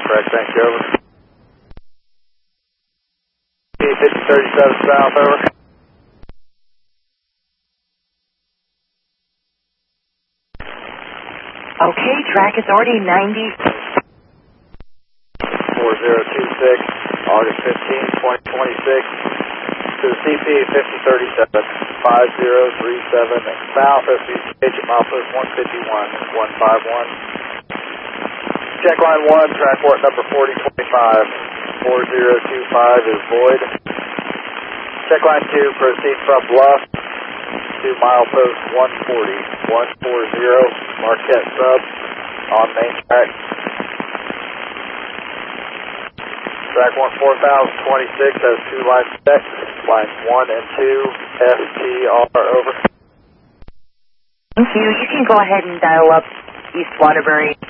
correct, thank you, over. 5037 south, over. Okay, track authority 90. 4026, August 15, 2026, to the CP 5037, 5037, south, SVH at milepost 151, 151. Check line 1, track port number 4025, 4025 is void. Check line 2, proceed from Bluff to milepost 140, 140, Marquette sub, on main track. Track 1 4026 has 2 lines set, lines 1 and 2, FTR, over. Thank you. You can go ahead and dial up East Waterbury.